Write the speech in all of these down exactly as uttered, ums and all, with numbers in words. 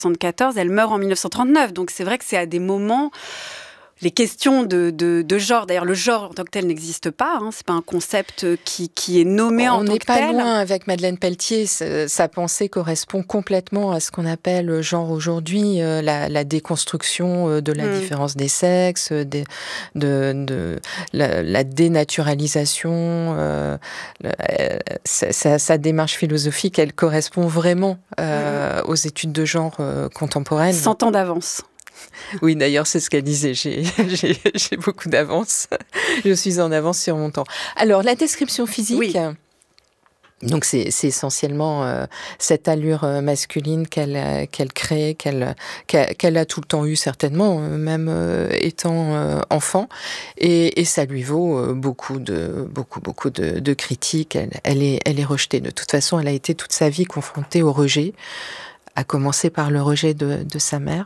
soixante-quatorze, elle meurt en mille neuf cent trente-neuf. Donc c'est vrai que c'est à des moments... Les questions de, de, de genre, d'ailleurs le genre en tant que tel n'existe pas, hein, c'est pas un concept qui, qui est nommé On en tant que tel. On n'est pas loin avec Madeleine Pelletier, sa pensée correspond complètement à ce qu'on appelle le genre aujourd'hui, euh, la, la déconstruction de la mmh. différence des sexes, de, de, de la, la dénaturalisation, euh, sa, sa, sa démarche philosophique, elle correspond vraiment euh, mmh. aux études de genre euh, contemporaines. Cent ans d'avance. Oui, d'ailleurs, c'est ce qu'elle disait. J'ai, j'ai, j'ai beaucoup d'avance. Je suis en avance sur mon temps. Alors, la description physique. Oui. Donc, c'est, c'est essentiellement euh, cette allure masculine qu'elle, euh, qu'elle crée, qu'elle, qu'elle, qu'elle a tout le temps eu, certainement, même euh, étant euh, enfant. Et, et ça lui vaut euh, beaucoup, de, beaucoup, beaucoup de, de critiques. Elle, elle, est, elle est rejetée. De toute façon, elle a été toute sa vie confrontée au rejet, à commencer par le rejet de, de sa mère.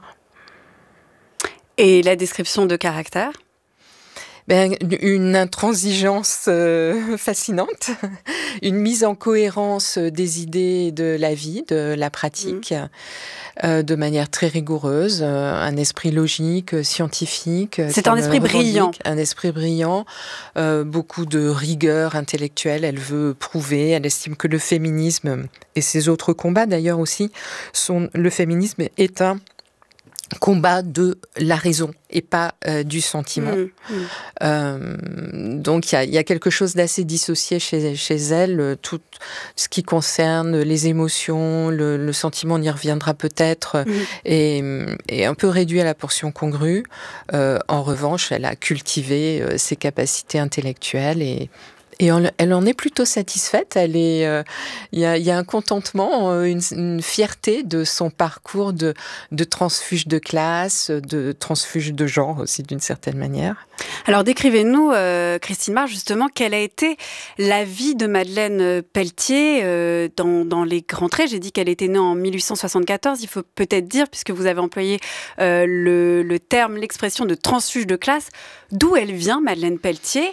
Et la description de caractère ? Ben, une intransigeance euh, fascinante, une mise en cohérence des idées de la vie, de la pratique, mmh. euh, de manière très rigoureuse, euh, un esprit logique, scientifique. C'est un esprit brillant. Un esprit brillant, euh, beaucoup de rigueur intellectuelle. Elle veut prouver, elle estime que le féminisme, et ses autres combats d'ailleurs aussi, sont, le féminisme est un combat de la raison et pas euh, du sentiment. Mmh, mmh. Euh, donc il y, y a quelque chose d'assez dissocié chez, chez elle, tout ce qui concerne les émotions, le, le sentiment, on y reviendra peut-être, mmh. et, et un peu réduit à la portion congrue. Euh, en revanche, elle a cultivé euh, ses capacités intellectuelles et Et on, elle en est plutôt satisfaite. Elle est, il euh, y, a, y a un contentement, euh, une, une fierté de son parcours de, de transfuge de classe, de transfuge de genre aussi d'une certaine manière. Alors décrivez-nous, euh, Christine Barre, justement, quelle a été la vie de Madeleine Pelletier euh, dans, dans les grands traits. J'ai dit qu'elle était née en mille huit cent soixante-quatorze. Il faut peut-être dire, puisque vous avez employé euh, le, le terme, l'expression de transfuge de classe, d'où elle vient, Madeleine Pelletier.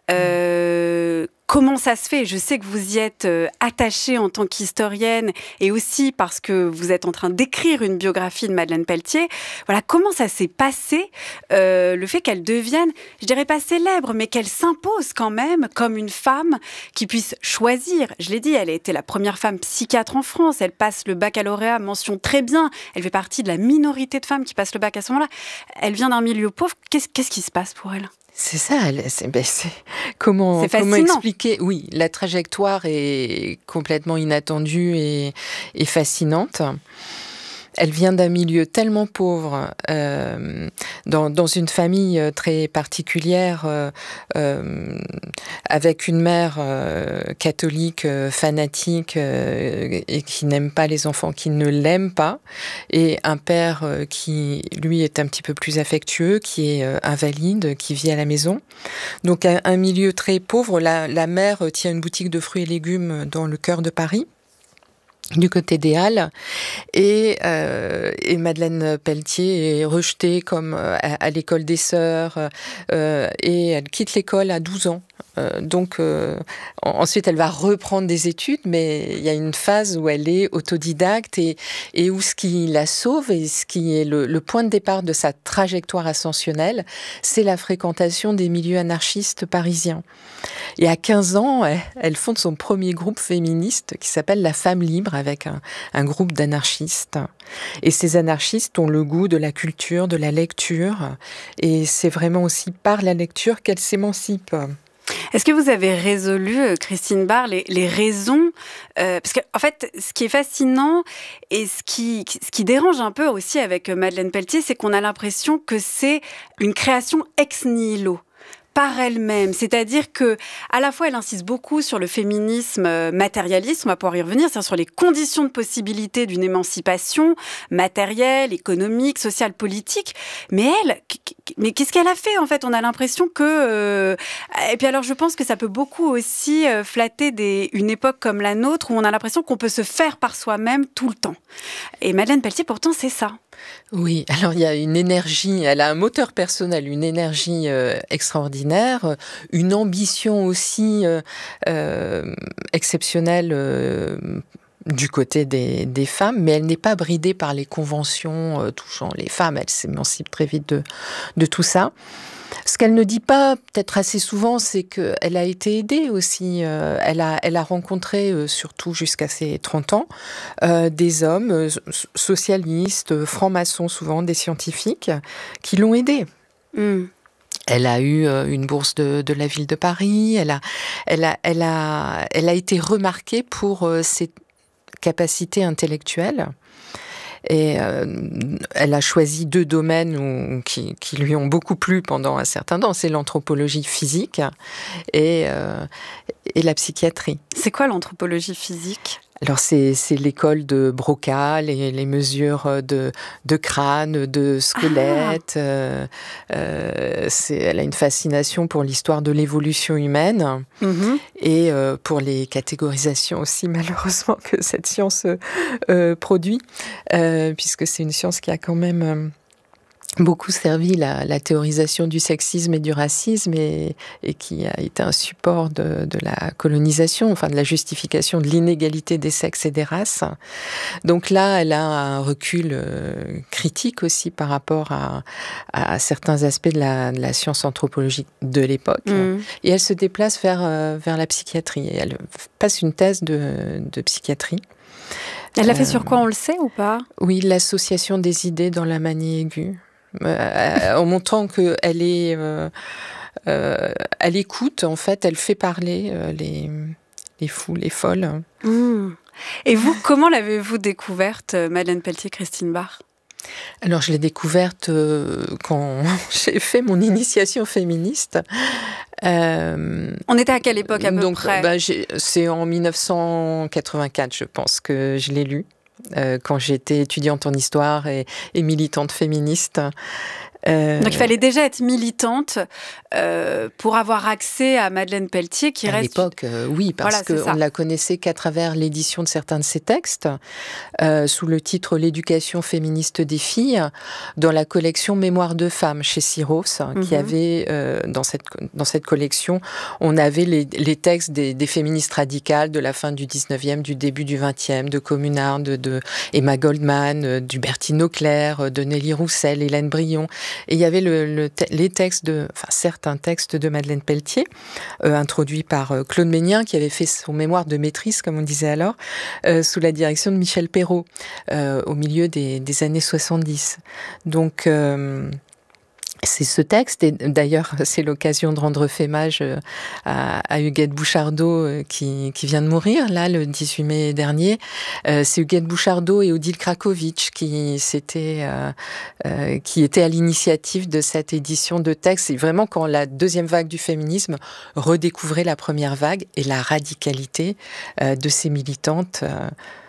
Euh, Comment ça se fait ? Je sais que vous y êtes euh, attachée en tant qu'historienne et aussi parce que vous êtes en train d'écrire une biographie de Madeleine Pelletier. Voilà, comment ça s'est passé, euh, le fait qu'elle devienne, je dirais pas célèbre, mais qu'elle s'impose quand même comme une femme qui puisse choisir. Je l'ai dit, elle a été la première femme psychiatre en France. Elle passe le baccalauréat, mention très bien. Elle fait partie de la minorité de femmes qui passent le bac à ce moment-là. Elle vient d'un milieu pauvre. Qu'est-ce, qu'est-ce qui se passe pour elle ? C'est ça, c'est, ben c'est, comment, c'est comment expliquer ? Oui, la trajectoire est complètement inattendue et, et fascinante. Elle vient d'un milieu tellement pauvre, euh, dans, dans une famille très particulière, euh, euh, avec une mère euh, catholique, euh, fanatique, euh, et qui n'aime pas les enfants, qui ne l'aiment pas, et un père euh, qui, lui, est un petit peu plus affectueux, qui est euh, invalide, qui vit à la maison. Donc un, un milieu très pauvre. La, la mère tient une boutique de fruits et légumes dans le cœur de Paris, du côté des Halles, et, euh, et Madeleine Pelletier est rejetée comme à, à l'école des sœurs, euh, et elle quitte l'école à douze ans. Euh, donc euh, ensuite elle va reprendre des études, mais il y a une phase où elle est autodidacte et, et où ce qui la sauve et ce qui est le, le point de départ de sa trajectoire ascensionnelle, c'est la fréquentation des milieux anarchistes parisiens. Et à quinze ans, elle, elle fonde son premier groupe féministe qui s'appelle La Femme Libre, avec un, un groupe d'anarchistes. Et ces anarchistes ont le goût de la culture, de la lecture, et c'est vraiment aussi par la lecture qu'elle s'émancipe. Est-ce que vous avez résolu, Christine Barre, les, les raisons euh, parce qu'en en fait, ce qui est fascinant et ce qui, ce qui dérange un peu aussi avec Madeleine Pelletier, c'est qu'on a l'impression que c'est une création ex nihilo, par elle-même. C'est-à-dire que, à la fois, elle insiste beaucoup sur le féminisme matérialiste, on va pouvoir y revenir, c'est-à-dire sur les conditions de possibilité d'une émancipation matérielle, économique, sociale, politique. Mais elle, mais qu'est-ce qu'elle a fait, en fait ? On a l'impression que... Euh... Et puis alors, je pense que ça peut beaucoup aussi flatter des... une époque comme la nôtre, où on a l'impression qu'on peut se faire par soi-même tout le temps. Et Madeleine Pelletier, pourtant, c'est ça. Oui, alors il y a une énergie, elle a un moteur personnel, une énergie euh, extraordinaire, une ambition aussi euh, euh, exceptionnelle, euh, du côté des, des femmes, mais elle n'est pas bridée par les conventions euh, touchant les femmes. Elle s'émancipe très vite de, de tout ça. Ce qu'elle ne dit pas, peut-être assez souvent, c'est qu'elle a été aidée aussi. Euh, elle, a, elle a rencontré, euh, surtout jusqu'à ses trente ans, euh, des hommes euh, socialistes, francs-maçons souvent, des scientifiques, qui l'ont aidée. Mm. Elle a eu une bourse de, de la ville de Paris. Elle a, elle a, elle a, elle a été remarquée pour ses capacités intellectuelles. Et euh, elle a choisi deux domaines où, qui, qui lui ont beaucoup plu pendant un certain temps. C'est l'anthropologie physique et, euh, et la psychiatrie. C'est quoi l'anthropologie physique ? Alors, c'est, c'est l'école de Broca, les, les mesures de, de crâne, de squelette. Ah. Euh, euh, c'est, elle a une fascination pour l'histoire de l'évolution humaine mm-hmm. et euh, pour les catégorisations aussi, malheureusement, que cette science euh, produit, euh, puisque c'est une science qui a quand même... Euh, beaucoup servi la, la théorisation du sexisme et du racisme et, et qui a été un support de, de la colonisation, enfin de la justification de l'inégalité des sexes et des races. Donc là, elle a un recul euh, critique aussi par rapport à, à certains aspects de la, de la science anthropologique de l'époque. Mmh. Et elle se déplace vers, euh, vers la psychiatrie. Et elle passe une thèse de, de psychiatrie. Elle l'a fait euh, sur quoi, on le sait ou pas ? Oui, l'association des idées dans la manie aiguë. Euh, en montrant qu'elle est, euh, euh, elle écoute, en fait, elle fait parler euh, les, les fous, les folles. Mmh. Et vous, comment l'avez-vous découverte, Madeleine Pelletier, Christine Barr ? Alors, je l'ai découverte euh, quand j'ai fait mon initiation féministe. Euh, On était à quelle époque à peu donc, près ? bah, j'ai, c'est en dix-neuf cent quatre-vingt-quatre, je pense, que je l'ai lu. Euh, quand j'étais étudiante en histoire et, et militante féministe. Euh... Donc il fallait déjà être militante euh, pour avoir accès à Madeleine Pelletier qui à reste... À l'époque, euh, oui, parce voilà, qu'on ne la connaissait qu'à travers l'édition de certains de ses textes, euh, sous le titre « L'éducation féministe des filles », dans la collection « Mémoire de femmes » chez Syros, mm-hmm. qui avait, euh, dans, cette, dans cette collection, on avait les, les textes des, des féministes radicales de la fin du dix-neuvième, du début du vingtième, de Communard, de, de Emma Goldman, d'Hubertine Auclair, de Nelly Roussel, Hélène Brion. Et il y avait le, le, les textes de, enfin certains textes de Madeleine Pelletier, euh, introduits par euh, Claude Ménien, qui avait fait son mémoire de maîtrise, comme on disait alors, euh, sous la direction de Michel Perrault, euh, au milieu des, des années soixante-dix. Donc... Euh, c'est ce texte, et d'ailleurs c'est l'occasion de rendre hommage à, à Huguette Bouchardot qui, qui vient de mourir, là, le dix-huit mai dernier. Euh, c'est Huguette Bouchardot et Odile Krakowicz qui, c'était, euh, euh, qui étaient à l'initiative de cette édition de texte. C'est vraiment quand la deuxième vague du féminisme redécouvrait la première vague et la radicalité euh, de ces militantes euh,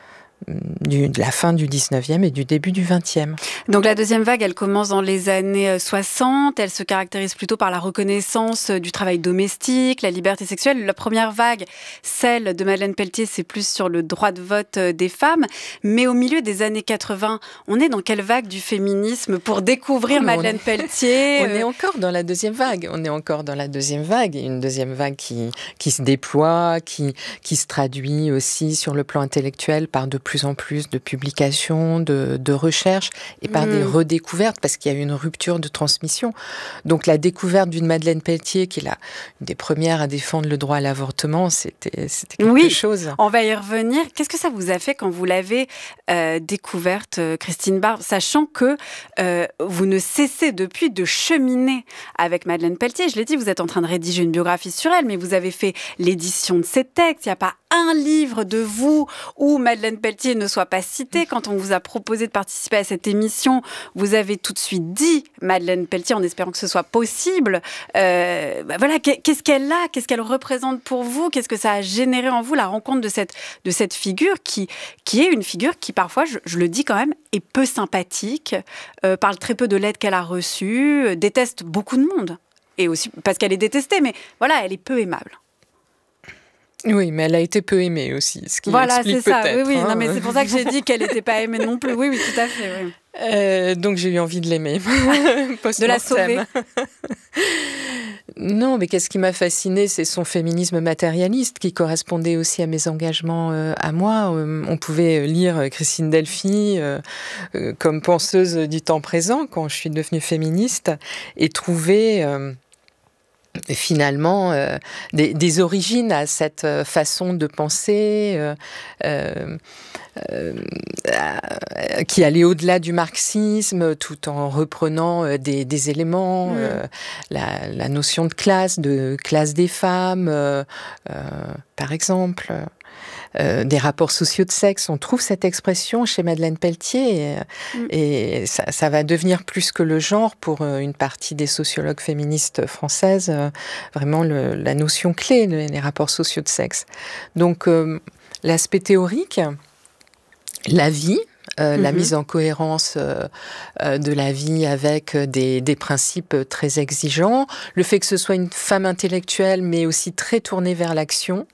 Du, de la fin du dix-neuvième et du début du vingtième. Donc la deuxième vague, elle commence dans les années soixante, elle se caractérise plutôt par la reconnaissance du travail domestique, la liberté sexuelle. La première vague, celle de Madeleine Pelletier, c'est plus sur le droit de vote des femmes. Mais au milieu des années quatre-vingts, on est dans quelle vague du féminisme pour découvrir oh, Madeleine on est, Pelletier On est encore dans la deuxième vague. On est encore dans la deuxième vague. Et une deuxième vague qui, qui se déploie, qui, qui se traduit aussi sur le plan intellectuel par de plus en plus de publications, de, de recherches et par mmh. des redécouvertes parce qu'il y a eu une rupture de transmission. Donc la découverte d'une Madeleine Pelletier qui est la, une des premières à défendre le droit à l'avortement, c'était, c'était quelque oui, chose. On va y revenir. Qu'est-ce que ça vous a fait quand vous l'avez euh, découverte, Christine Barr, sachant que euh, vous ne cessez depuis de cheminer avec Madeleine Pelletier. Je l'ai dit, vous êtes en train de rédiger une biographie sur elle, mais vous avez fait l'édition de ses textes. Il n'y a pas un livre de vous où Madeleine Pelletier ne soit pas citée. Quand on vous a proposé de participer à cette émission, vous avez tout de suite dit Madeleine Pelletier en espérant que ce soit possible. Euh, bah voilà, qu'est-ce qu'elle a, qu'est-ce qu'elle représente pour vous, qu'est-ce que ça a généré en vous la rencontre de cette de cette figure qui qui est une figure qui parfois, je, je le dis quand même, est peu sympathique, euh, parle très peu de l'aide qu'elle a reçue, euh, déteste beaucoup de monde et aussi parce qu'elle est détestée, mais voilà, elle est peu aimable. Oui, mais elle a été peu aimée aussi, ce qui voilà, explique c'est ça. peut-être. Oui, oui. Hein. Non, mais c'est pour ça que j'ai dit qu'elle n'était pas aimée non plus. Oui, oui, tout à fait. Oui. Euh, donc j'ai eu envie de l'aimer. De la sauver. Non, mais qu'est-ce qui m'a fascinée, c'est son féminisme matérialiste qui correspondait aussi à mes engagements euh, à moi. Euh, on pouvait lire Christine Delphi euh, euh, comme penseuse du temps présent quand je suis devenue féministe et trouver... Euh, finalement euh, des, des origines à cette façon de penser euh, euh, euh, qui allait au-delà du marxisme tout en reprenant euh, des, des éléments, mmh. euh, la, la notion de classe, de classe des femmes, euh, euh, par exemple. Euh, des rapports sociaux de sexe. On trouve cette expression chez Madeleine Pelletier et, mmh. et ça, ça va devenir plus que le genre pour une partie des sociologues féministes françaises, euh, vraiment le, la notion clé, les, les rapports sociaux de sexe. Donc euh, l'aspect théorique, la vie, Euh, mmh. la mise en cohérence euh, euh, de la vie avec des, des principes très exigeants, le fait que ce soit une femme intellectuelle mais aussi très tournée vers l'action,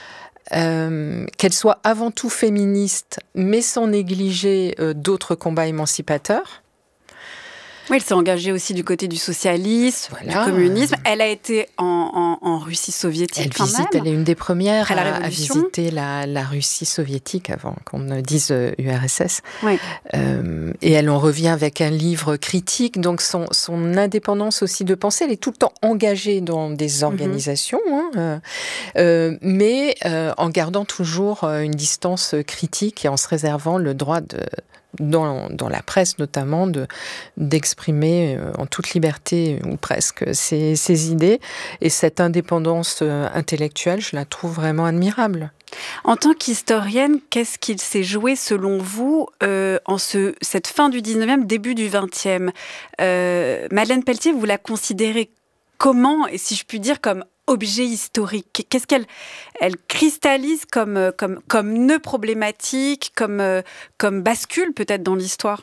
Euh, qu'elle soit avant tout féministe, mais sans négliger euh, d'autres combats émancipateurs. Oui, elle s'est engagée aussi du côté du socialisme, voilà. du communisme. Elle a été en, en, en Russie soviétique elle quand visite, même. Elle est une des premières à, à visiter la, la Russie soviétique avant qu'on ne dise U R S S. Oui. Euh, et elle en revient avec un livre critique. Donc son, son indépendance aussi de pensée, elle est tout le temps engagée dans des organisations, mm-hmm. hein, euh, mais euh, en gardant toujours une distance critique et en se réservant le droit de... Dans, dans la presse notamment, de, d'exprimer euh, en toute liberté, ou presque, ses, ses idées. Et cette indépendance euh, intellectuelle, je la trouve vraiment admirable. En tant qu'historienne, qu'est-ce qu'il s'est joué selon vous euh, en ce, cette fin du dix-neuvième, début du vingtième euh, Madeleine Pelletier, vous la considérez comment, et si je puis dire, comme objet historique? Qu'est-ce qu'elle elle cristallise comme, comme, comme nœud problématique, comme, comme bascule peut-être dans l'histoire?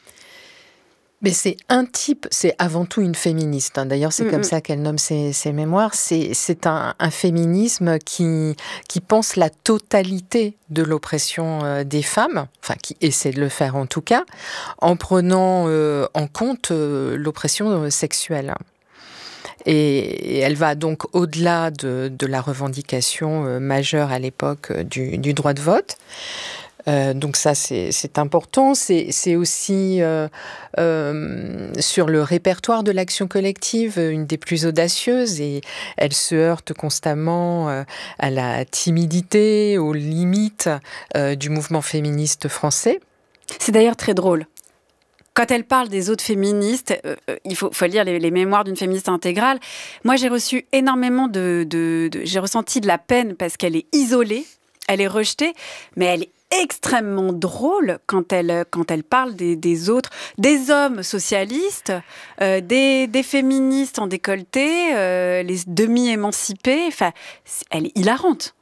Mais c'est un type, c'est avant tout une féministe. Hein. D'ailleurs, c'est mm-hmm. comme ça qu'elle nomme ses, ses mémoires. C'est, c'est un, un féminisme qui, qui pense la totalité de l'oppression euh, des femmes, enfin qui essaie de le faire en tout cas, en prenant euh, en compte euh, l'oppression sexuelle. Et elle va donc au-delà de, de la revendication euh, majeure à l'époque euh, du, du droit de vote. Euh, donc ça, c'est, c'est important. C'est, c'est aussi euh, euh, sur le répertoire de l'action collective, une des plus audacieuses. Et elle se heurte constamment euh, à la timidité, aux limites euh, du mouvement féministe français. C'est d'ailleurs très drôle. Quand elle parle des autres féministes, euh, il faut, faut lire les, les mémoires d'une féministe intégrale. Moi, j'ai reçu énormément de, de, de... J'ai ressenti de la peine parce qu'elle est isolée, elle est rejetée, mais elle est extrêmement drôle quand elle, quand elle parle des, des autres, des hommes socialistes, euh, des, des féministes en décolleté, euh, les demi-émancipés. Enfin, elle est hilarante.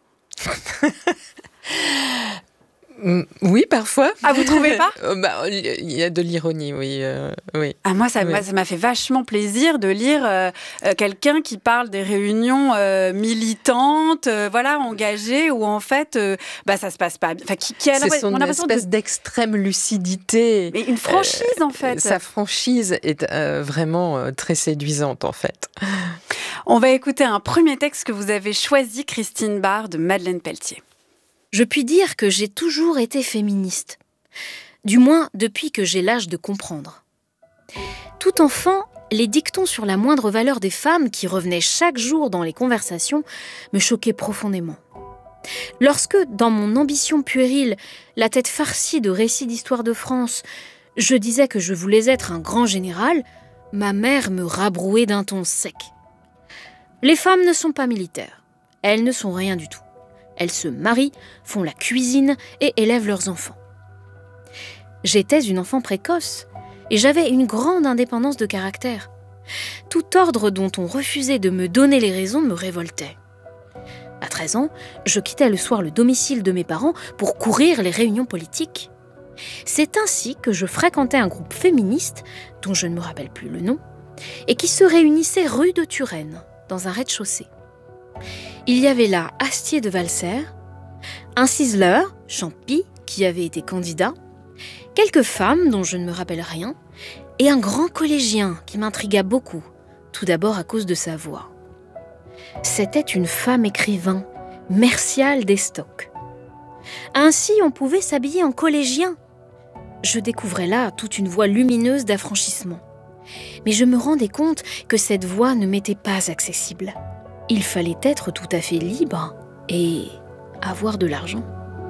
Oui, parfois. Ah, vous trouvez pas? Bah, il y a de l'ironie, oui. Euh, oui. Ah, moi, ça, oui. moi, ça m'a fait vachement plaisir de lire euh, euh, quelqu'un qui parle des réunions euh, militantes, euh, voilà, engagées, où en fait, euh, bah, ça se passe pas bien. Enfin, qui, qui a C'est son espèce de... d'extrême lucidité. Mais une franchise, euh, en fait. Sa franchise est euh, vraiment euh, très séduisante, en fait. On va écouter un premier texte que vous avez choisi, Christine Barr, de Madeleine Pelletier. Je puis dire que j'ai toujours été féministe, du moins depuis que j'ai l'âge de comprendre. Tout enfant, les dictons sur la moindre valeur des femmes qui revenaient chaque jour dans les conversations me choquaient profondément. Lorsque, dans mon ambition puérile, la tête farcie de récits d'histoire de France, je disais que je voulais être un grand général, ma mère me rabrouait d'un ton sec. Les femmes ne sont pas militaires, elles ne sont rien du tout. Elles se marient, font la cuisine et élèvent leurs enfants. J'étais une enfant précoce et j'avais une grande indépendance de caractère. Tout ordre dont on refusait de me donner les raisons me révoltait. À treize ans, je quittais le soir le domicile de mes parents pour courir les réunions politiques. C'est ainsi que je fréquentais un groupe féministe, dont je ne me rappelle plus le nom, et qui se réunissait rue de Turenne, dans un rez-de-chaussée. Il y avait là Astier de Valserres, un ciseleur, Champy, qui avait été candidat, quelques femmes dont je ne me rappelle rien, et un grand collégien qui m'intrigua beaucoup, tout d'abord à cause de sa voix. C'était une femme écrivain, Merciale d'Estoc. Ainsi, on pouvait s'habiller en collégien. Je découvrais là toute une voie lumineuse d'affranchissement. Mais je me rendais compte que cette voie ne m'était pas accessible. Il fallait être tout à fait libre et avoir de l'argent.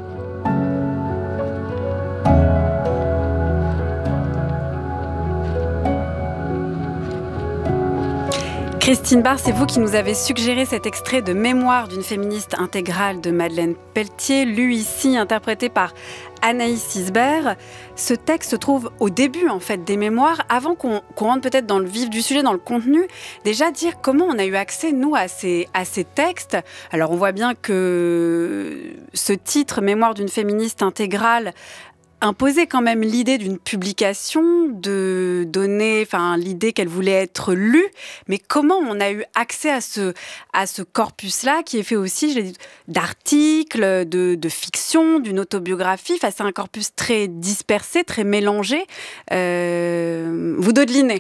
Christine Barr, c'est vous qui nous avez suggéré cet extrait de Mémoire d'une féministe intégrale de Madeleine Pelletier, lu ici, interprété par Anaïs Isbert. Ce texte se trouve au début en fait des mémoires, avant qu'on, qu'on rentre peut-être dans le vif du sujet, dans le contenu. Déjà dire comment on a eu accès, nous, à ces, à ces textes. Alors on voit bien que ce titre, Mémoire d'une féministe intégrale, imposait quand même l'idée d'une publication, de donner, enfin, l'idée qu'elle voulait être lue. Mais comment on a eu accès à ce, à ce corpus-là, qui est fait aussi, je l'ai dit, d'articles, de, de fiction, d'une autobiographie. Enfin, c'est un corpus très dispersé, très mélangé. Euh, vous dodelinez.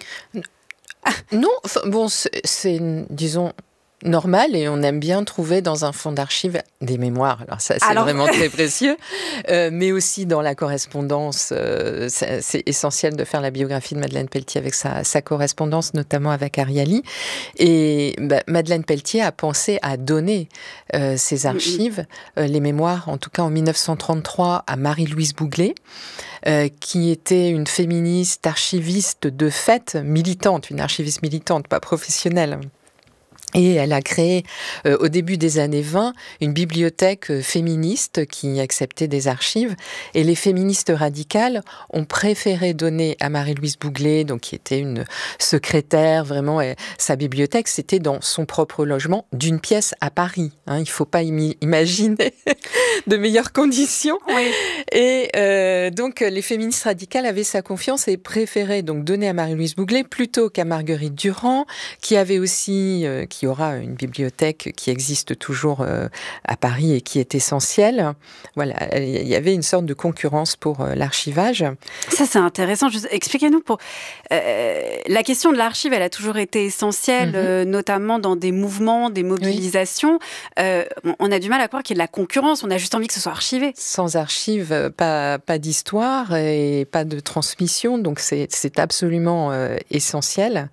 Non, bon, c'est, c'est disons... normal, et on aime bien trouver dans un fonds d'archives des mémoires. Alors ça, c'est Alors... vraiment très précieux. Euh, mais aussi dans la correspondance, euh, c'est, c'est essentiel de faire la biographie de Madeleine Pelletier avec sa, sa correspondance, notamment avec Ariely. Et bah, Madeleine Pelletier a pensé à donner euh, ses archives, euh, les mémoires, en tout cas en dix-neuf cent trente-trois, à Marie-Louise Bouglé, euh, qui était une féministe archiviste de fait, militante, une archiviste militante, pas professionnelle. Et elle a créé, euh, au début des années vingt, une bibliothèque euh, féministe qui acceptait des archives. Et les féministes radicales ont préféré donner à Marie-Louise Bouglé, donc qui était une secrétaire, vraiment, et sa bibliothèque, c'était dans son propre logement, d'une pièce à Paris. Hein, il ne faut pas imi- imaginer de meilleures conditions. Oui. Et euh, donc, les féministes radicales avaient sa confiance et préféraient donc donner à Marie-Louise Bouglé plutôt qu'à Marguerite Durand, qui avait aussi... Euh, qui aura une bibliothèque qui existe toujours euh, à Paris et qui est essentielle. Voilà, il y avait une sorte de concurrence pour euh, l'archivage. Ça, c'est intéressant. Juste, expliquez-nous pour euh, la question de l'archive. Elle a toujours été essentielle, mm-hmm. euh, notamment dans des mouvements, des mobilisations. Oui. Euh, on a du mal à croire qu'il y ait de la concurrence. On a juste envie que ce soit archivé. Sans archives, pas pas d'histoire et pas de transmission. Donc c'est c'est absolument euh, essentiel.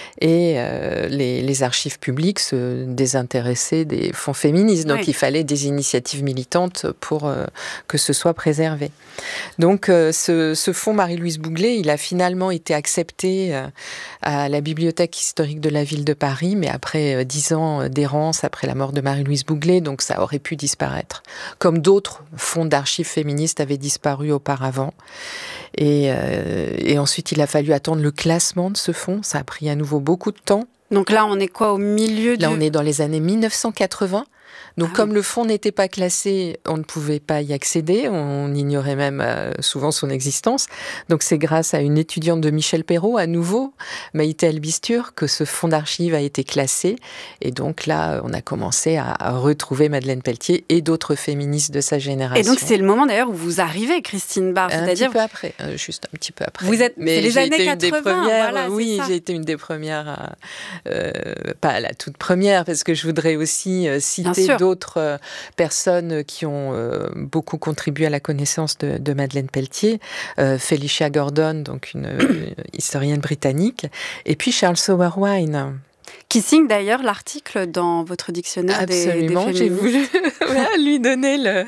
Et euh, les les archives publiques se désintéressaient des fonds féministes. Donc, oui. il fallait des initiatives militantes pour euh, que ce soit préservé. Donc, euh, ce, ce fonds Marie-Louise Bouglé, il a finalement été accepté euh, à la Bibliothèque historique de la ville de Paris, mais après euh, dix ans d'errance, après la mort de Marie-Louise Bouglé, donc ça aurait pu disparaître. Comme d'autres fonds d'archives féministes avaient disparu auparavant. Et, euh, et ensuite, il a fallu attendre le classement de ce fonds. Ça a pris à nouveau beaucoup de temps. Donc là, on est quoi, au milieu Là, du... on est dans les années dix-neuf cent quatre-vingts. Donc, ah, comme oui. le fonds n'était pas classé, on ne pouvait pas y accéder. On ignorait même euh, souvent son existence. Donc, c'est grâce à une étudiante de Michel Perrault, à nouveau, Maïté Albistur, que ce fonds d'archives a été classé. Et donc, là, on a commencé à, à retrouver Madeleine Pelletier et d'autres féministes de sa génération. Et donc, c'est le moment d'ailleurs où vous arrivez, Christine Barr. Un C'est-à-dire... petit peu après, euh, juste un petit peu après. Vous êtes... Mais c'est les j'ai années été quatre-vingts, une des premières, voilà, oui, c'est ça. j'ai été une des premières, à, euh, pas la toute première, parce que je voudrais aussi euh, citer d'autres euh, personnes qui ont euh, beaucoup contribué à la connaissance de, de Madeleine Pelletier, euh, Felicia Gordon, donc une euh, historienne britannique, et puis Charles Sauerwein. Qui signe d'ailleurs l'article dans votre dictionnaire. Absolument, des, des j'ai voulu voilà, lui donner le,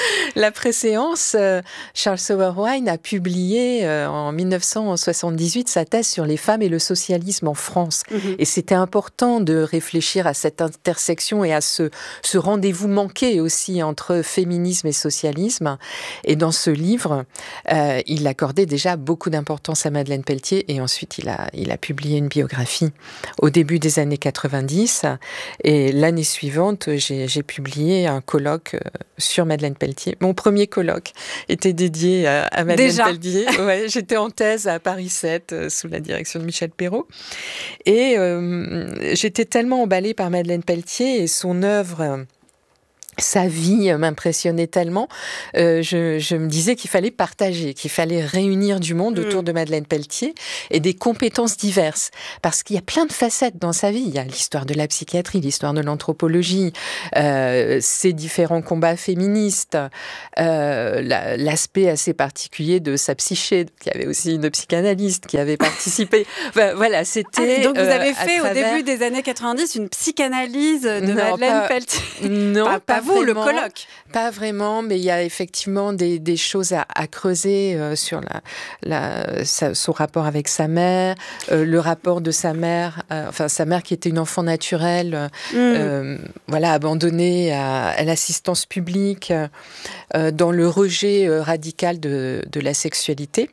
la préséance. Charles Sauerwein a publié euh, en dix-neuf cent soixante-dix-huit sa thèse sur les femmes et le socialisme en France. Mm-hmm. Et c'était important de réfléchir à cette intersection et à ce, ce rendez-vous manqué aussi entre féminisme et socialisme. Et dans ce livre, euh, il accordait déjà beaucoup d'importance à Madeleine Pelletier et ensuite il a, il a publié une biographie au début des années quatre-vingt-dix, et l'année suivante, j'ai, j'ai publié un colloque sur Madeleine Pelletier. Mon premier colloque était dédié à, à Madeleine Déjà. Pelletier. Ouais, j'étais en thèse à Paris sept, euh, sous la direction de Michel Perrault, et euh, j'étais tellement emballée par Madeleine Pelletier et son œuvre sa vie m'impressionnait tellement, euh, je, je me disais qu'il fallait partager, qu'il fallait réunir du monde autour de Madeleine Pelletier et des compétences diverses. Parce qu'il y a plein de facettes dans sa vie. Il y a l'histoire de la psychiatrie, l'histoire de l'anthropologie, euh, ses différents combats féministes, euh, la, l'aspect assez particulier de sa psyché. Il y avait aussi une psychanalyste qui avait participé. Enfin, voilà, c'était... Ah, donc vous avez euh, fait travers... au début des années quatre-vingt-dix une psychanalyse de non, Madeleine pas... Pelletier. Non, pas, pas, pas vous, le colloque. Pas vraiment, mais il y a effectivement des, des choses à, à creuser euh, sur la, la, sa, son rapport avec sa mère, euh, le rapport de sa mère, euh, enfin sa mère qui était une enfant naturelle, mm. euh, voilà, abandonnée à, à l'assistance publique, euh, dans le rejet euh, radical de, de la sexualité.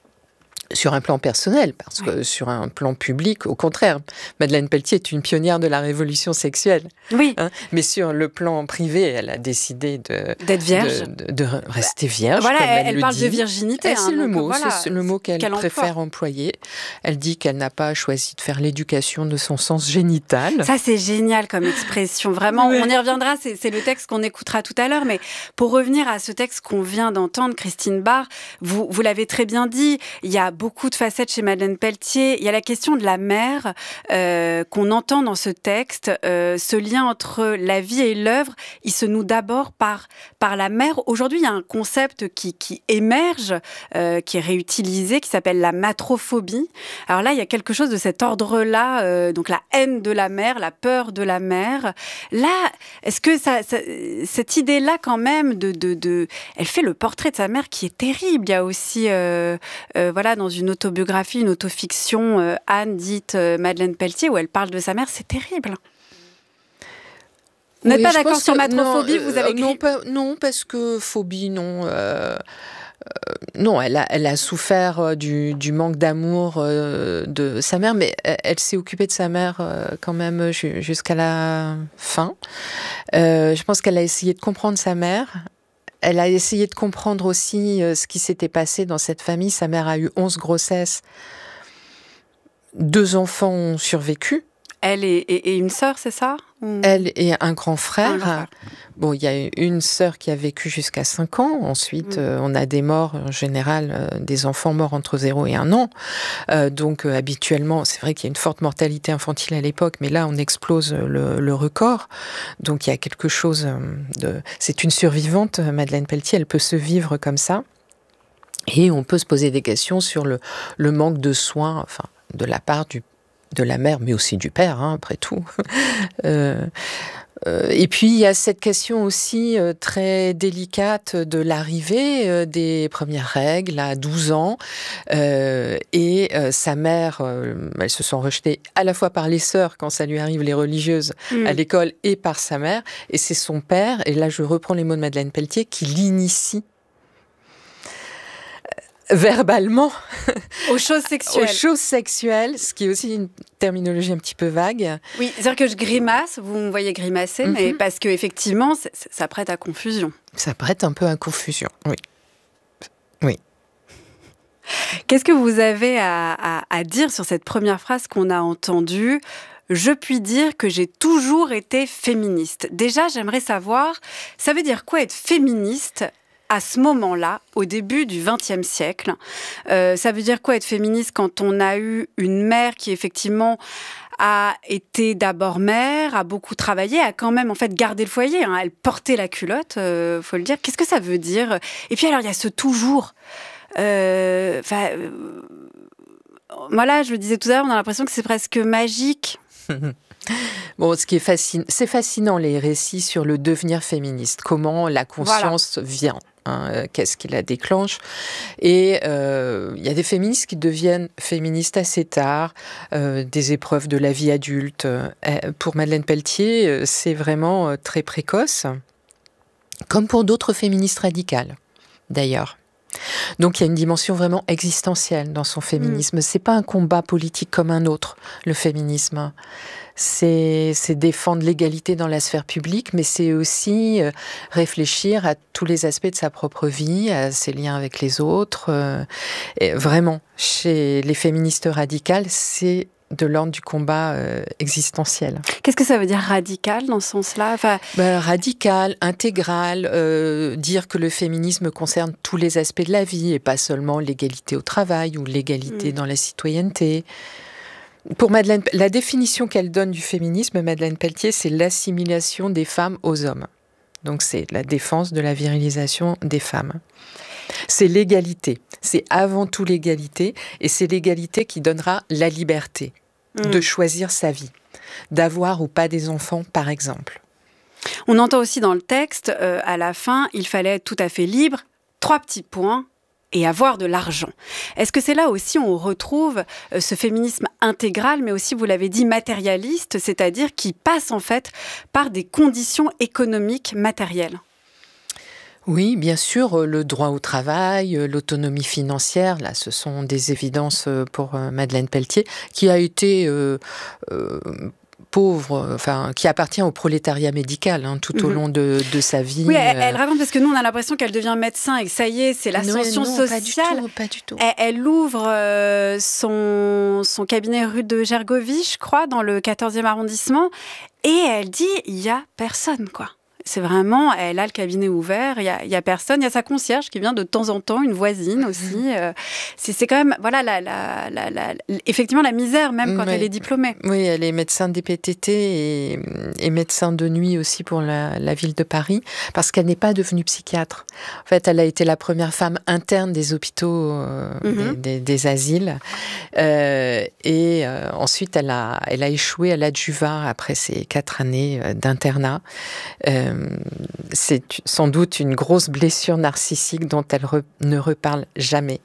Sur un plan personnel, parce que oui. Sur un plan public, au contraire, Madeleine Pelletier est une pionnière de la révolution sexuelle. Oui. Hein, mais sur le plan privé, elle a décidé de d'être vierge, de, de, de rester vierge. Voilà, comme elle, elle le parle dit. de virginité. Elle, hein, c'est le donc, mot, voilà, c'est le mot qu'elle, qu'elle préfère employer. Elle dit qu'elle n'a pas choisi de faire l'éducation de son sens génital. Ça, c'est génial comme expression. Vraiment, oui. On y reviendra. C'est, c'est le texte qu'on écoutera tout à l'heure. Mais pour revenir à ce texte qu'on vient d'entendre, Christine Barr, vous, vous l'avez très bien dit. Il y a beaucoup de facettes chez Madeleine Pelletier. Il y a la question de la mère euh, qu'on entend dans ce texte. Euh, ce lien entre la vie et l'œuvre, il se noue d'abord par, par la mère. Aujourd'hui, il y a un concept qui, qui émerge, euh, qui est réutilisé, qui s'appelle la matrophobie. Alors là, il y a quelque chose de cet ordre-là, euh, donc la haine de la mère, la peur de la mère. Là, est-ce que ça, ça, cette idée-là, quand même, de, de, de, elle fait le portrait de sa mère qui est terrible. Il y a aussi, euh, euh, voilà, dans une autobiographie, une autofiction, euh, Anne dite euh, Madeleine Pelletier, où elle parle de sa mère, c'est terrible. Vous n'êtes oui, pas d'accord sur matrophobie, non, vous avez écrit... non, pas, non, parce que phobie, non. Euh, euh, non, elle a, elle a souffert du, du manque d'amour euh, de sa mère, mais elle, elle s'est occupée de sa mère euh, quand même jusqu'à la fin. Euh, je pense qu'elle a essayé de comprendre sa mère. Elle a essayé de comprendre aussi euh, ce qui s'était passé dans cette famille. Sa mère a eu onze grossesses. Deux enfants ont survécu. Elle et, et, et une sœur, c'est ça ? Ou... Elle et un grand frère. Un grand frère. Bon, il y a une sœur qui a vécu jusqu'à cinq ans. Ensuite, mmh. euh, on a des morts, en général, euh, des enfants morts entre zéro et un an. Euh, donc, euh, habituellement, c'est vrai qu'il y a une forte mortalité infantile à l'époque, mais là, on explose le, le record. Donc, il y a quelque chose de... C'est une survivante, Madeleine Pelletier, elle peut se vivre comme ça. Et on peut se poser des questions sur le, le manque de soins, enfin, de la part du de la mère, mais aussi du père, hein, après tout. euh, euh, et puis, il y a cette question aussi euh, très délicate de l'arrivée euh, des premières règles à douze ans. Euh, et euh, sa mère, euh, elles se sont rejetées à la fois par les sœurs, quand ça lui arrive, les religieuses, mmh. à l'école, et par sa mère. Et c'est son père, et là je reprends les mots de Madeleine Pelletier, qui l'initie verbalement aux choses sexuelles. Aux choses sexuelles, ce qui est aussi une terminologie un petit peu vague. Oui, c'est-à-dire que je grimace, vous me voyez grimacer, mm-hmm. mais parce qu'effectivement, ça prête à confusion. Ça prête un peu à confusion, oui. Oui. Qu'est-ce que vous avez à, à, à dire sur cette première phrase qu'on a entendue ? Je puis dire que j'ai toujours été féministe. Déjà, j'aimerais savoir, ça veut dire quoi être féministe ? À ce moment-là, au début du vingtième siècle, euh, ça veut dire quoi être féministe quand on a eu une mère qui effectivement a été d'abord mère, a beaucoup travaillé, a quand même en fait gardé le foyer, hein, elle portait la culotte, euh, faut le dire. Qu'est-ce que ça veut dire ? Et puis alors il y a ce toujours. Euh, enfin, euh, voilà, je le disais tout à l'heure, on a l'impression que c'est presque magique. Bon, ce qui est fascinant, c'est fascinant les récits sur le devenir féministe, comment la conscience voilà. vient. Hein, qu'est-ce qui la déclenche ? Et euh, il y a des féministes qui deviennent féministes assez tard, euh, des épreuves de la vie adulte. Euh, pour Madeleine Pelletier, c'est vraiment euh, très précoce, comme pour d'autres féministes radicales, d'ailleurs. Donc il y a une dimension vraiment existentielle dans son féminisme. Mmh. C'est pas un combat politique comme un autre, le féminisme. C'est, c'est défendre l'égalité dans la sphère publique, mais c'est aussi euh, réfléchir à tous les aspects de sa propre vie, à ses liens avec les autres. Euh, et vraiment, chez les féministes radicales, c'est de l'ordre du combat euh, existentiel. Qu'est-ce que ça veut dire radical dans ce sens-là? enfin... ben, Radical, intégral, euh, dire que le féminisme concerne tous les aspects de la vie et pas seulement l'égalité au travail ou l'égalité mmh. dans la citoyenneté. Pour Madeleine, la définition qu'elle donne du féminisme, Madeleine Pelletier, c'est l'assimilation des femmes aux hommes. Donc c'est la défense de la virilisation des femmes. C'est l'égalité, c'est avant tout l'égalité, et c'est l'égalité qui donnera la liberté mmh. de choisir sa vie, d'avoir ou pas des enfants, par exemple. On entend aussi dans le texte, euh, à la fin, il fallait être tout à fait libre, trois petits points, et avoir de l'argent. Est-ce que c'est là aussi où on retrouve euh, ce féminisme intégral, mais aussi, vous l'avez dit, matérialiste, c'est-à-dire qui passe en fait par des conditions économiques matérielles? Oui, bien sûr, le droit au travail, l'autonomie financière, là, ce sont des évidences pour Madeleine Pelletier, qui a été euh, euh, pauvre, enfin, qui appartient au prolétariat médical hein, tout mmh. au long de, de sa vie. Oui, elle, elle raconte, parce que nous, on a l'impression qu'elle devient médecin et que ça y est, c'est l'ascension non, sociale. Pas du tout, pas du tout. Elle, elle ouvre euh, son, son cabinet rue de Gergovie, je crois, dans le quatorzième arrondissement, et elle dit, il n'y a personne, quoi. C'est vraiment, elle a le cabinet ouvert, il y a, il y a personne, il y a sa concierge qui vient de temps en temps, une voisine aussi. Euh, c'est, c'est quand même, voilà, la, la, la, la, effectivement la misère même quand Mais, elle est diplômée. Oui, elle est médecin D P T T et, et médecin de nuit aussi pour la, la ville de Paris, parce qu'elle n'est pas devenue psychiatre. En fait, elle a été la première femme interne des hôpitaux, euh, mm-hmm. des, des, des asiles. Euh, et euh, ensuite, elle a, elle a échoué à l'adjuvat après ses quatre années d'internat. Euh, C'est sans doute une grosse blessure narcissique dont elle re, ne reparle jamais.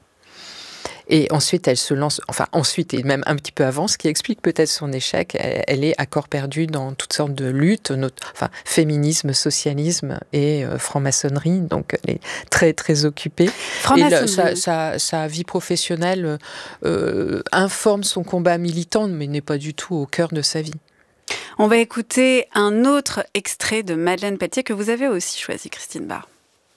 Et ensuite, elle se lance, enfin ensuite et même un petit peu avant, ce qui explique peut-être son échec, elle, elle est à corps perdu dans toutes sortes de luttes, notre, enfin féminisme, socialisme et euh, franc-maçonnerie, donc elle est très très occupée. Et là, sa, sa, sa vie professionnelle euh, informe son combat militant, mais n'est pas du tout au cœur de sa vie. On va écouter un autre extrait de Madeleine Pelletier que vous avez aussi choisi, Christine Barr.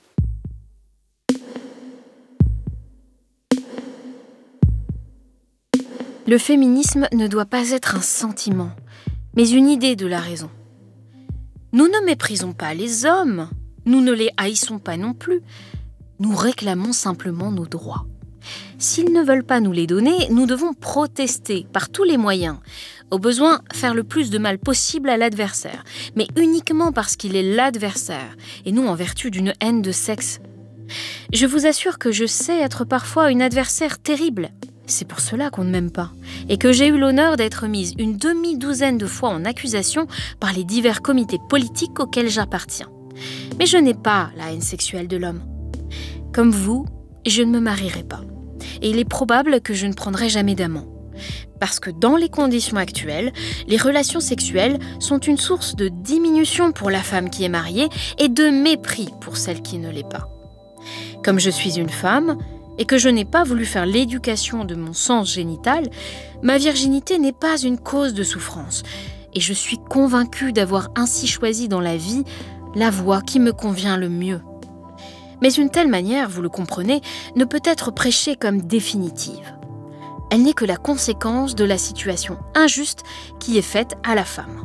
Le féminisme ne doit pas être un sentiment, mais une idée de la raison. Nous ne méprisons pas les hommes, nous ne les haïssons pas non plus. Nous réclamons simplement nos droits. S'ils ne veulent pas nous les donner, nous devons protester par tous les moyens. Au besoin, faire le plus de mal possible à l'adversaire, mais uniquement parce qu'il est l'adversaire, et non en vertu d'une haine de sexe. Je vous assure que je sais être parfois une adversaire terrible. C'est pour cela qu'on ne m'aime pas, et que j'ai eu l'honneur d'être mise une demi-douzaine de fois en accusation par les divers comités politiques auxquels j'appartiens. Mais je n'ai pas la haine sexuelle de l'homme. Comme vous, je ne me marierai pas. Et il est probable que je ne prendrai jamais d'amant. Parce que dans les conditions actuelles, les relations sexuelles sont une source de diminution pour la femme qui est mariée et de mépris pour celle qui ne l'est pas. Comme je suis une femme et que je n'ai pas voulu faire l'éducation de mon sens génital, ma virginité n'est pas une cause de souffrance. Et je suis convaincue d'avoir ainsi choisi dans la vie la voie qui me convient le mieux. Mais une telle manière, vous le comprenez, ne peut être prêchée comme définitive. Elle n'est que la conséquence de la situation injuste qui est faite à la femme.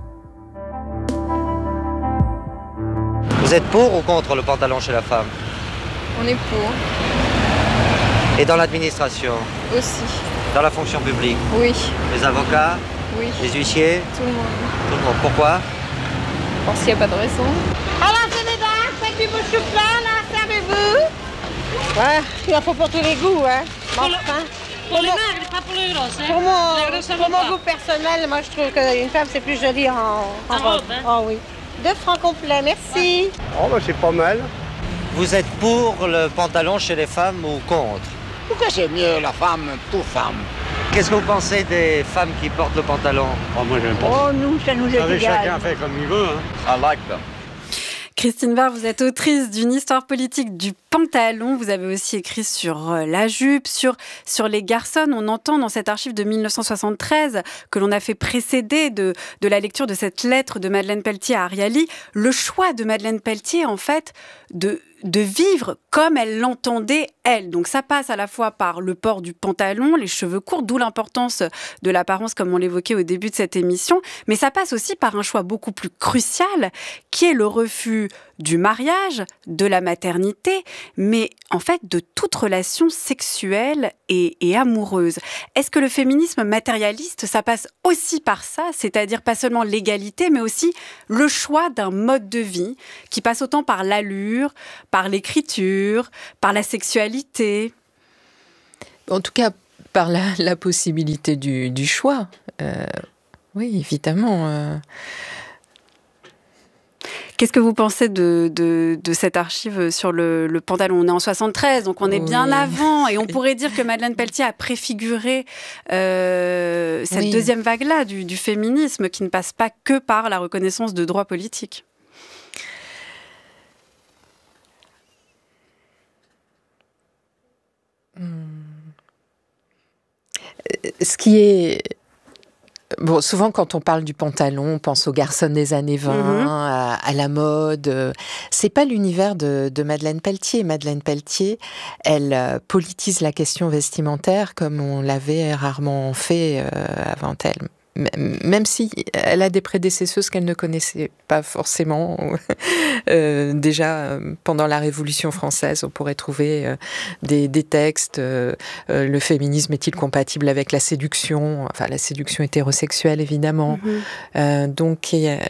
Vous êtes pour ou contre le pantalon chez la femme? On est pour. Et dans l'administration? Aussi. Dans la fonction publique? Oui. Les avocats? Oui. Les huissiers? Tout le monde. Tout le monde. Pourquoi? Parce qu'il n'y a pas de raison. Alors, c'est les dames, faites du beau chou-plat, là, servez-vous. Ouais, il en faut pour tous les goûts, hein. Bon, hein. Pour les maigres, pas pour les grosses. Hein. Pour mon, les grosses, pour mon goût personnel, moi je trouve qu'une femme c'est plus joli en, en, en robe. robe. Hein. Oh oui. Deux francs complets, merci. Oh bah c'est pas mal. Vous êtes pour le pantalon chez les femmes ou contre? Pourquoi c'est mieux la femme, toute femme? Qu'est-ce que vous pensez des femmes qui portent le pantalon? Oh moi j'aime pas. Oh nous, ça nous est égal. Chacun fait comme il veut. Hein. I like them. Christine Barr, vous êtes autrice d'une histoire politique du pantalon. Vous avez aussi écrit sur la jupe, sur, sur les garçons. On entend dans cette archive de dix-neuf cent soixante-treize que l'on a fait précéder de, de la lecture de cette lettre de Madeleine Pelletier à Ariely, le choix de Madeleine Pelletier, en fait, de, de vivre comme elle l'entendait, elle. Donc ça passe à la fois par le port du pantalon, les cheveux courts, d'où l'importance de l'apparence, comme on l'évoquait au début de cette émission, mais ça passe aussi par un choix beaucoup plus crucial, qui est le refus du mariage, de la maternité, mais en fait de toute relation sexuelle et, et amoureuse. Est-ce que le féminisme matérialiste, ça passe aussi par ça, c'est-à-dire pas seulement l'égalité, mais aussi le choix d'un mode de vie qui passe autant par l'allure, par l'écriture, par la sexualité? En tout cas, par la, la possibilité du, du choix. Euh, oui, évidemment. Euh... Qu'est-ce que vous pensez de, de, de cette archive sur le, le pantalon? On est en soixante-treize, donc on est oui. bien avant. Et on pourrait dire que Madeleine Pelletier a préfiguré euh, cette oui. deuxième vague-là du, du féminisme qui ne passe pas que par la reconnaissance de droits politiques. Ce qui est... Bon, souvent, quand on parle du pantalon, on pense aux garçons des années vingt, mmh. à, à la mode. C'est pas l'univers de, de Madeleine Pelletier. Madeleine Pelletier, elle euh, politise la question vestimentaire comme on l'avait rarement fait euh, avant elle. Même si elle a des prédécesseuses qu'elle ne connaissait pas forcément. euh, déjà, pendant la Révolution française, on pourrait trouver euh, des, des textes. Euh, euh, le féminisme est-il compatible avec la séduction? Enfin, la séduction hétérosexuelle, évidemment. Mm-hmm. Euh, donc, il y a,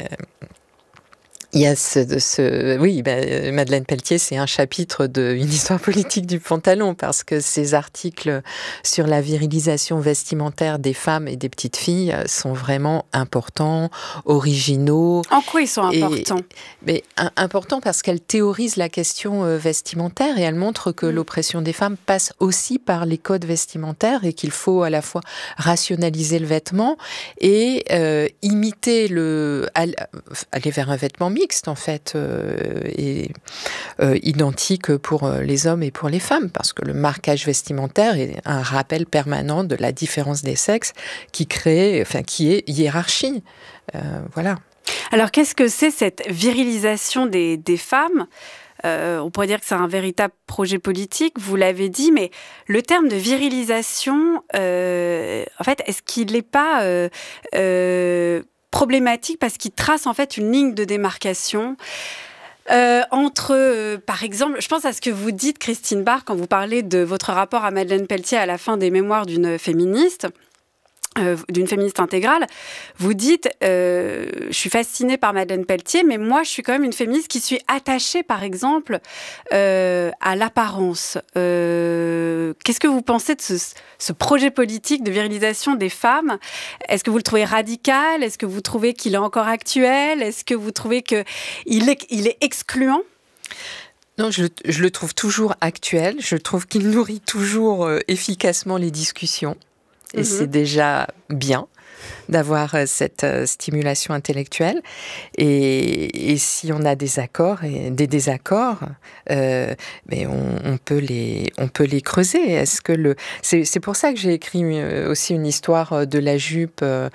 il y a ce, ce... Oui, ben, Madeleine Pelletier, c'est un chapitre d'une histoire politique du pantalon, parce que ces articles sur la virilisation vestimentaire des femmes et des petites filles sont vraiment importants, originaux. En quoi ils sont importants? Et, mais un, importants parce qu'elle théorise la question euh, vestimentaire et elle montre que mmh. l'oppression des femmes passe aussi par les codes vestimentaires et qu'il faut à la fois rationaliser le vêtement et euh, imiter le... aller vers un vêtement mixte, en fait, euh, et euh, identique pour les hommes et pour les femmes, parce que le marquage vestimentaire est un rappel permanent de la différence des sexes qui crée, enfin, qui est hiérarchie. Euh, voilà. Alors, qu'est-ce que c'est cette virilisation des, des femmes ? Euh, on pourrait dire que c'est un véritable projet politique, vous l'avez dit, mais le terme de virilisation, euh, en fait, est-ce qu'il n'est pas... Euh, euh, problématique parce qu'il trace en fait une ligne de démarcation euh, entre, euh, par exemple, je pense à ce que vous dites, Christine Barr, quand vous parlez de votre rapport à Madeleine Pelletier à la fin des mémoires d'une féministe. Euh, d'une féministe intégrale, vous dites euh, je suis fascinée par Madeleine Pelletier, mais moi je suis quand même une féministe qui suis attachée par exemple euh, à l'apparence. Euh, qu'est-ce que vous pensez de ce, ce projet politique de virilisation des femmes? Est-ce que vous le trouvez radical? Est-ce que vous trouvez qu'il est encore actuel? Est-ce que vous trouvez qu'il est, il est excluant? Non, je, je le trouve toujours actuel. Je trouve qu'il nourrit toujours euh, efficacement les discussions. Et mmh. c'est déjà bien d'avoir cette stimulation intellectuelle. Et, et si on a des accords et des désaccords, euh, mais on, on peut les, on peut les creuser. Est-ce que le, c'est, c'est pour ça que j'ai écrit aussi une histoire de la jupe. Euh,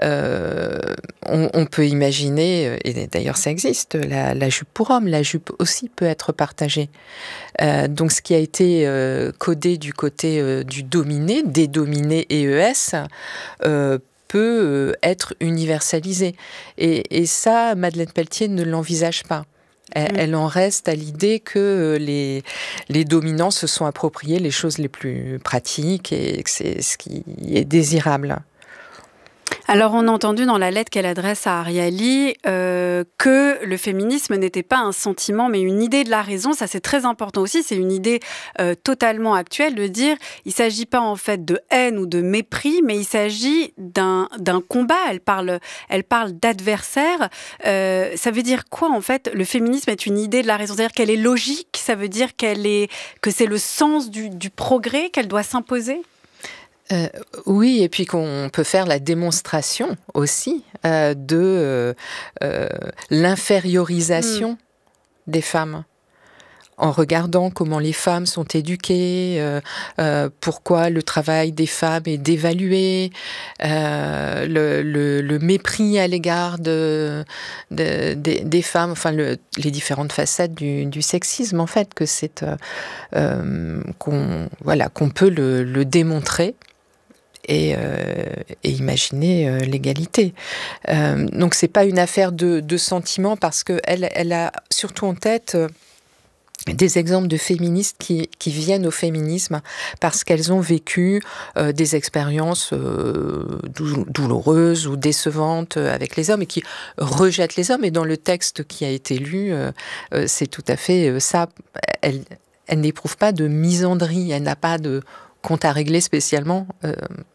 on, on peut imaginer, et d'ailleurs ça existe, la, la jupe pour homme. La jupe aussi peut être partagée. Euh, donc ce qui a été euh, codé du côté euh, du dominé, des dominés E E S, euh, peut être universalisé. Et, et ça, Madeleine Pelletier ne l'envisage pas. Elle, mmh. elle en reste à l'idée que les, les dominants se sont appropriés les choses les plus pratiques et que c'est ce qui est désirable. Alors, on a entendu dans la lettre qu'elle adresse à Ariely euh, que le féminisme n'était pas un sentiment, mais une idée de la raison. Ça, c'est très important aussi. C'est une idée euh, totalement actuelle de dire il ne s'agit pas en fait de haine ou de mépris, mais il s'agit d'un, d'un combat. Elle parle, elle parle d'adversaire. Euh, ça veut dire quoi, en fait? Le féminisme est une idée de la raison. C'est-à-dire qu'elle est logique. Ça veut dire qu'elle est, que c'est le sens du, du progrès, qu'elle doit s'imposer? Euh, oui, et puis qu'on peut faire la démonstration aussi euh, de euh, l'infériorisation mmh. des femmes en regardant comment les femmes sont éduquées, euh, euh, pourquoi le travail des femmes est dévalué, euh, le, le, le mépris à l'égard de, de, de, des femmes, enfin le, les différentes facettes du, du sexisme en fait, que c'est euh, euh, qu'on, voilà, qu'on peut le, le démontrer. Et, euh, et imaginer euh, l'égalité. Euh, donc c'est pas une affaire de, de sentiments parce que elle, elle a surtout en tête euh, des exemples de féministes qui, qui viennent au féminisme parce qu'elles ont vécu euh, des expériences euh, dou- douloureuses ou décevantes avec les hommes et qui rejettent les hommes. Et dans le texte qui a été lu, euh, euh, c'est tout à fait euh, ça. Elle, elle n'éprouve pas de misandrie, elle n'a pas de compte à régler spécialement euh,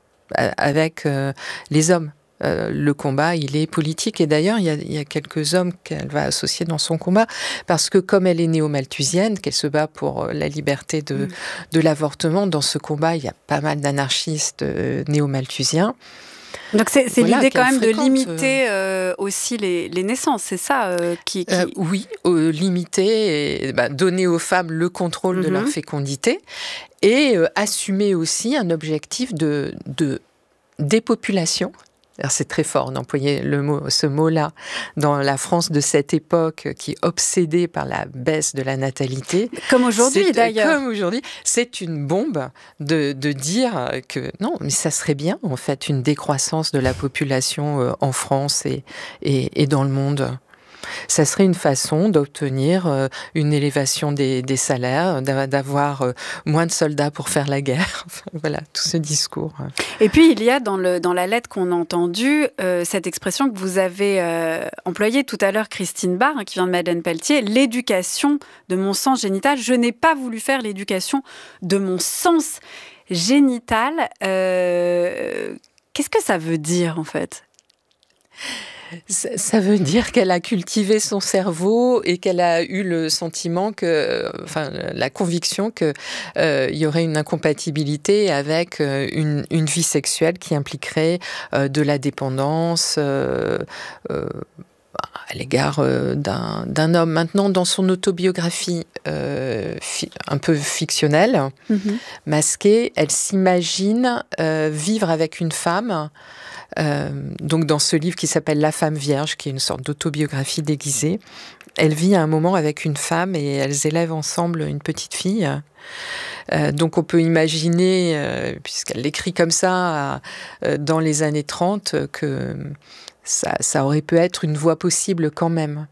avec euh, les hommes. Euh, le combat, il est politique. Et d'ailleurs, il y a, il y a quelques hommes qu'elle va associer dans son combat, parce que comme elle est néo-malthusienne, qu'elle se bat pour la liberté de, mmh. de l'avortement, dans ce combat, il y a pas mal d'anarchistes euh, néo-malthusiens. Donc c'est, c'est voilà, l'idée quand même fréquente, de limiter euh, aussi les, les naissances, c'est ça euh, qui, qui... Euh, Oui, euh, limiter et bah, donner aux femmes le contrôle mm-hmm. de leur fécondité et euh, assumer aussi un objectif de, de dépopulation. Alors c'est très fort d'employer le mot, ce mot-là dans la France de cette époque qui est obsédée par la baisse de la natalité. Comme aujourd'hui c'est, d'ailleurs. Comme aujourd'hui. C'est une bombe de, de dire que non, mais ça serait bien en fait une décroissance de la population en France et, et, et dans le monde. Ça serait une façon d'obtenir euh, une élévation des, des salaires, d'avoir euh, moins de soldats pour faire la guerre. Enfin, voilà, tout ce discours. Et puis, il y a dans, le, dans la lettre qu'on a entendue, euh, cette expression que vous avez euh, employée tout à l'heure, Christine Barr, hein, qui vient de Madeleine Pelletier, l'éducation de mon sens génital. Je n'ai pas voulu faire l'éducation de mon sens génital. Euh, qu'est-ce que ça veut dire, en fait ? Ça veut dire qu'elle a cultivé son cerveau et qu'elle a eu le sentiment que, enfin, la conviction qu'il euh, y aurait une incompatibilité avec euh, une, une vie sexuelle qui impliquerait euh, de la dépendance euh, euh, à l'égard euh, d'un, d'un homme. Maintenant, dans son autobiographie euh, fi- un peu fictionnelle, mm-hmm. masquée, elle s'imagine euh, vivre avec une femme. Euh, donc dans ce livre qui s'appelle La femme vierge, qui est une sorte d'autobiographie déguisée, elle vit à un moment avec une femme et elles élèvent ensemble une petite fille. Euh, donc on peut imaginer, euh, puisqu'elle l'écrit comme ça euh, dans les années trente, que ça, ça aurait pu être une voie possible quand même.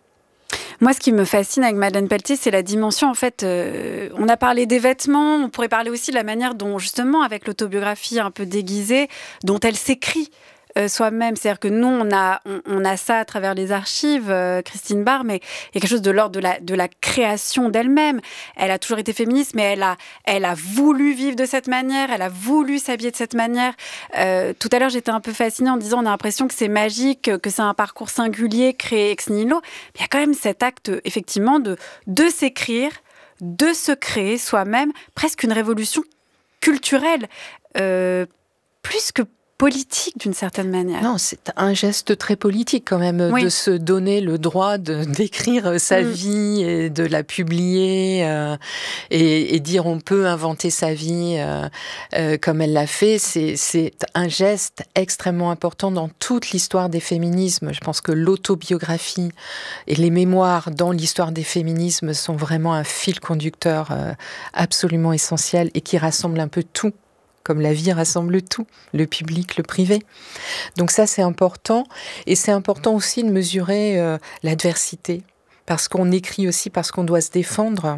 Moi, ce qui me fascine avec Madeleine Pelletier, c'est la dimension, en fait, euh, on a parlé des vêtements, on pourrait parler aussi de la manière dont, justement, avec l'autobiographie un peu déguisée, dont elle s'écrit euh, soi-même. C'est-à-dire que nous, on a, on, on a ça à travers les archives, euh, Christine Barr, mais il y a quelque chose de l'ordre de la, de la création d'elle-même. Elle a toujours été féministe, mais elle a, elle a voulu vivre de cette manière, elle a voulu s'habiller de cette manière. Euh, tout à l'heure, j'étais un peu fascinée en disant, on a l'impression que c'est magique, que c'est un parcours singulier, créé ex nihilo. Mais il y a quand même cet acte, effectivement, de, de s'écrire, de se créer soi-même, presque une révolution culturelle, euh, plus que politique d'une certaine manière. Non, c'est un geste très politique quand même, oui. de se donner le droit de, d'écrire sa mmh. vie et de la publier euh, et, et dire on peut inventer sa vie euh, euh, comme elle l'a fait. C'est, c'est un geste extrêmement important dans toute l'histoire des féminismes. Je pense que l'autobiographie et les mémoires dans l'histoire des féminismes sont vraiment un fil conducteur euh, absolument essentiel et qui rassemble un peu tout. Comme la vie rassemble tout, le public, le privé. Donc ça, c'est important. Et c'est important aussi de mesurer euh, l'adversité. Parce qu'on écrit aussi, parce qu'on doit se défendre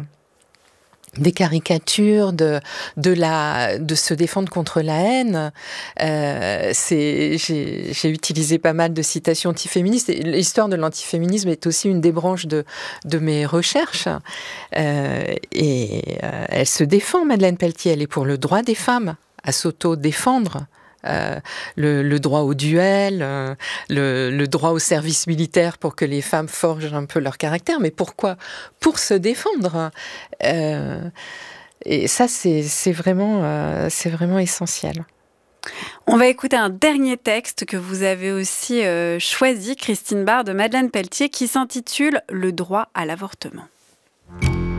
des caricatures, de, de, la, de se défendre contre la haine. Euh, c'est, j'ai, j'ai utilisé pas mal de citations antiféministes. Et l'histoire de l'antiféminisme est aussi une des branches de, de mes recherches. Euh, et euh, elle se défend, Madeleine Pelletier. Elle est pour le droit des femmes à s'auto-défendre, euh, le, le droit au duel, euh, le, le droit au service militaire pour que les femmes forgent un peu leur caractère. Mais pourquoi ? Pour se défendre. Euh, et ça, c'est, c'est, vraiment, euh, c'est vraiment essentiel. On va écouter un dernier texte que vous avez aussi euh, choisi, Christine Barr, de Madeleine Pelletier, qui s'intitule « Le droit à l'avortement ».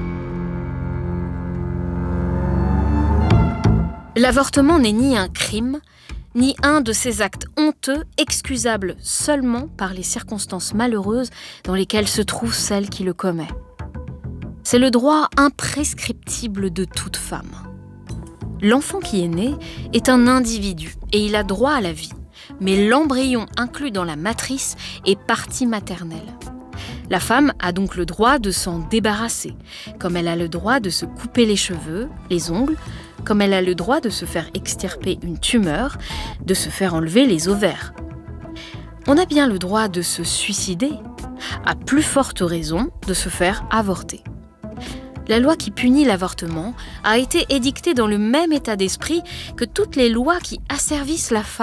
L'avortement n'est ni un crime, ni un de ces actes honteux, excusables seulement par les circonstances malheureuses dans lesquelles se trouve celle qui le commet. C'est le droit imprescriptible de toute femme. L'enfant qui est né est un individu et il a droit à la vie, mais l'embryon inclus dans la matrice est partie maternelle. La femme a donc le droit de s'en débarrasser, comme elle a le droit de se couper les cheveux, les ongles, comme elle a le droit de se faire extirper une tumeur, de se faire enlever les ovaires. On a bien le droit de se suicider, à plus forte raison de se faire avorter. La loi qui punit l'avortement a été édictée dans le même état d'esprit que toutes les lois qui asservissent la femme